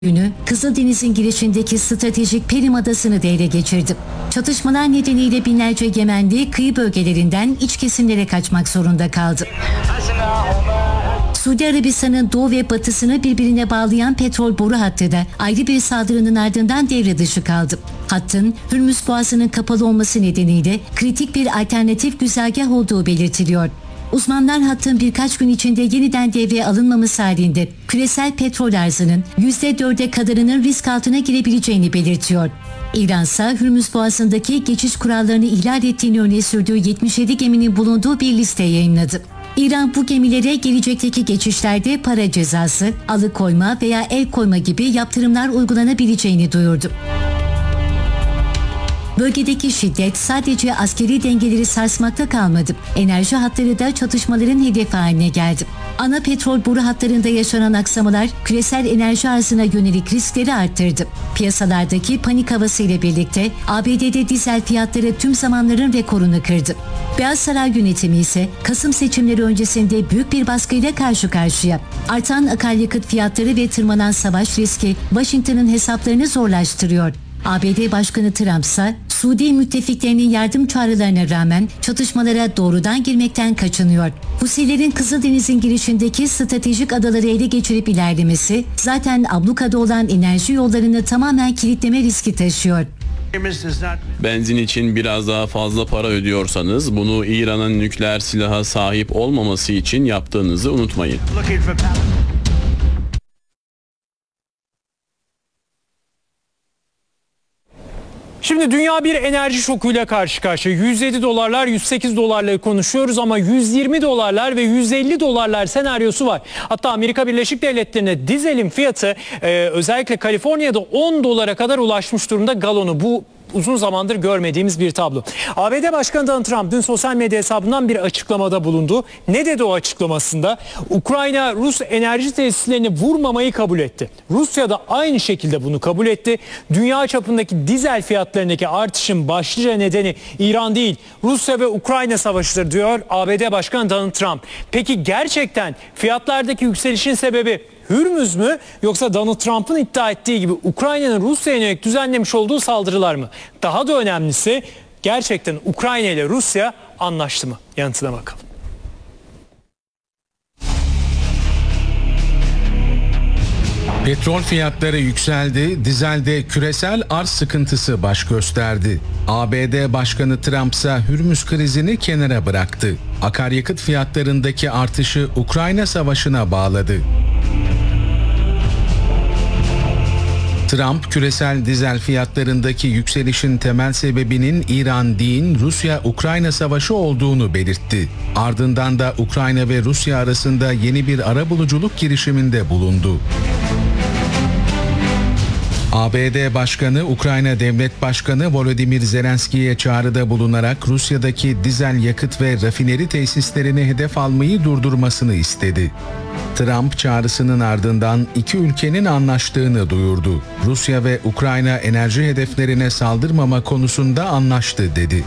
günü Kızıldeniz'in girişindeki stratejik Perim Adası'nı da ele geçirdi. Çatışmalar nedeniyle binlerce Yemenli kıyı bölgelerinden iç kesimlere kaçmak zorunda kaldı. Suudi Arabistan'ın doğu ve batısını birbirine bağlayan petrol boru hattı da ayrı bir saldırının ardından devre dışı kaldı. Hattın Hürmüz Boğazı'nın kapalı olması nedeniyle kritik bir alternatif güzergah olduğu belirtiliyor. Uzmanlar hattın birkaç gün içinde yeniden devreye alınmaması halinde küresel petrol arzının %4'e kadarının risk altına girebileceğini belirtiyor. İran ise Hürmüz Boğazı'ndaki geçiş kurallarını ihlal ettiğini öne sürdüğü 77 geminin bulunduğu bir liste yayınladı. İran bu gemilere gelecekteki geçişlerde para cezası, alıkoyma veya el koyma gibi yaptırımlar uygulanabileceğini duyurdu. Bölgedeki şiddet sadece askeri dengeleri sarsmakta kalmadı. Enerji hatları da çatışmaların hedefi haline geldi. Ana petrol boru hatlarında yaşanan aksamalar küresel enerji arzına yönelik riskleri arttırdı. Piyasalardaki panik havası ile birlikte ABD'de dizel fiyatları tüm zamanların rekorunu kırdı. Beyaz Saray yönetimi ise Kasım seçimleri öncesinde büyük bir baskıyla karşı karşıya. Artan akaryakıt fiyatları ve tırmanan savaş riski Washington'ın hesaplarını zorlaştırıyor. ABD Başkanı Trump ise Suudi müttefiklerinin yardım çağrılarına rağmen çatışmalara doğrudan girmekten kaçınıyor. Husilerin Kızıldeniz'in girişindeki stratejik adaları ele geçirip ilerlemesi zaten ablukada olan enerji yollarını tamamen kilitleme riski taşıyor. Benzin için biraz daha fazla para ödüyorsanız bunu İran'ın nükleer silaha sahip olmaması için yaptığınızı unutmayın. Şimdi dünya bir enerji şokuyla karşı karşıya. 107 dolarlar, 108 dolarları konuşuyoruz ama 120 dolarlar ve 150 dolarlar senaryosu var. Hatta Amerika Birleşik Devletleri'ne dizelin fiyatı özellikle Kaliforniya'da 10 dolara kadar ulaşmış durumda galonu. Bu uzun zamandır görmediğimiz bir tablo. ABD Başkanı Donald Trump dün sosyal medya hesabından bir açıklamada bulundu. Ne dedi o açıklamasında? Ukrayna Rus enerji tesislerini vurmamayı kabul etti. Rusya da aynı şekilde bunu kabul etti. Dünya çapındaki dizel fiyatlarındaki artışın başlıca nedeni İran değil, Rusya ve Ukrayna savaşıdır diyor ABD Başkanı Donald Trump. Peki gerçekten fiyatlardaki yükselişin sebebi Hürmüz mü yoksa Donald Trump'ın iddia ettiği gibi Ukrayna'nın Rusya'ya yönelik düzenlemiş olduğu saldırılar mı? Daha da önemlisi gerçekten Ukrayna ile Rusya anlaştı mı? Yanıtına bakalım. Petrol fiyatları yükseldi, dizelde küresel arz sıkıntısı baş gösterdi. ABD Başkanı Trump ise Hürmüz krizini kenara bıraktı. Akaryakıt fiyatlarındaki artışı Ukrayna savaşına bağladı. Trump, küresel dizel fiyatlarındaki yükselişin temel sebebinin İran değil, Rusya-Ukrayna savaşı olduğunu belirtti. Ardından da Ukrayna ve Rusya arasında yeni bir arabuluculuk girişiminde bulundu. ABD Başkanı, Ukrayna Devlet Başkanı Volodymyr Zelenski'ye çağrıda bulunarak Rusya'daki dizel yakıt ve rafineri tesislerini hedef almayı durdurmasını istedi. Trump çağrısının ardından iki ülkenin anlaştığını duyurdu. Rusya ve Ukrayna enerji hedeflerine saldırmama konusunda anlaştı dedi.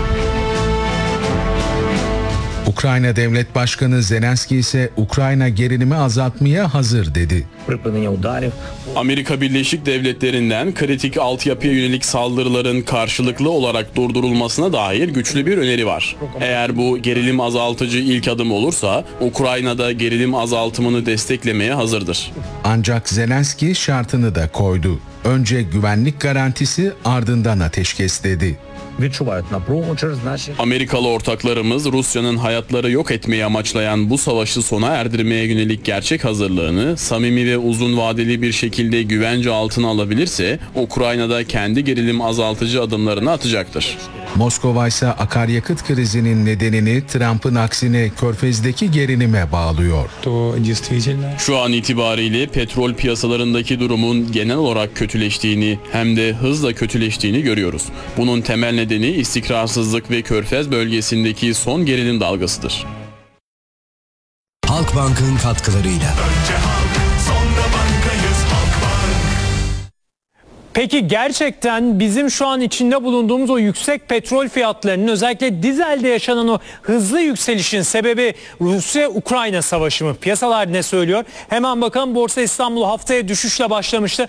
Ukrayna Devlet Başkanı Zelenski ise Ukrayna gerilimi azaltmaya hazır dedi. Amerika Birleşik Devletleri'nden kritik altyapıya yönelik saldırıların karşılıklı olarak durdurulmasına dair güçlü bir öneri var. Eğer bu gerilim azaltıcı ilk adım olursa Ukrayna'da gerilim azaltımını desteklemeye hazırdır. Ancak Zelenski şartını da koydu. Önce güvenlik garantisi, ardından ateşkes dedi. Amerikalı ortaklarımız Rusya'nın hayatları yok etmeyi amaçlayan bu savaşı sona erdirmeye yönelik gerçek hazırlığını samimi ve uzun vadeli bir şekilde güvence altına alabilirse Ukrayna'da kendi gerilim azaltıcı adımlarını atacaktır. Moskova ise akaryakıt krizinin nedenini Trump'ın aksine Körfez'deki gerilime bağlıyor. Şu an itibariyle petrol piyasalarındaki durumun genel olarak kötüleştiğini hem de hızla kötüleştiğini görüyoruz. Bunun temel nedeni istikrarsızlık ve Körfez bölgesindeki son gerilim dalgasıdır. Halkbank'ın katkılarıyla. Önce halk, sonra bankayız Halkbank. Peki gerçekten bizim şu an içinde bulunduğumuz o yüksek petrol fiyatlarının, özellikle dizelde yaşanan o hızlı yükselişin sebebi Rusya-Ukrayna savaşı mı? Piyasalar ne söylüyor? Hemen bakalım. Borsa İstanbul haftaya düşüşle başlamıştı.